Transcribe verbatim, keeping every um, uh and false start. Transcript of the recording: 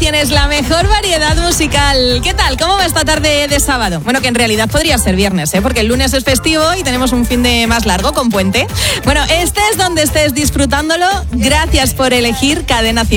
tienes la mejor variedad musical. ¿Qué tal? ¿Cómo va esta tarde de sábado? Bueno, que en realidad podría ser viernes, ¿eh? Porque el lunes es festivo y tenemos un fin de más largo con puente. Bueno, estés donde estés disfrutándolo, gracias por elegir Cadena cien.